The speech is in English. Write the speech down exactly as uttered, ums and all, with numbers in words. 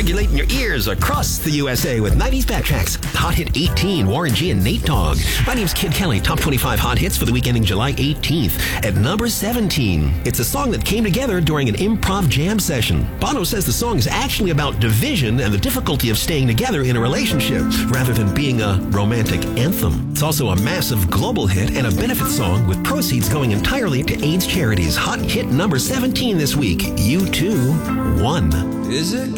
circulating your ears across the U S A with nineties Backtracks. Hot Hit eighteen, Warren G and Nate Dogg. My name's Kid Kelly. Top twenty-five hot hits for the week ending July eighteenth. At number seventeen, it's a song that came together during an improv jam session. Bono says the song is actually about division and the difficulty of staying together in a relationship, rather than being a romantic anthem. It's also a massive global hit and a benefit song with proceeds going entirely to AIDS charities. Hot Hit number seventeen this week. U two, One. Is it